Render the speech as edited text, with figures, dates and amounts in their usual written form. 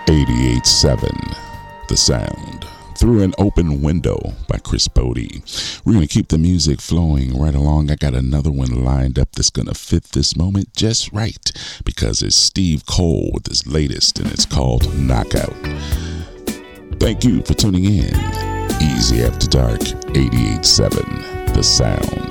88.7 The Sound. Through an Open Window by Chris Bodie. We're going to keep the music flowing right along. I got another one lined up that's going to fit this moment just right because it's Steve Cole with his latest and it's called Knockout. Thank you for tuning in. Easy After Dark, 88.7 The Sound.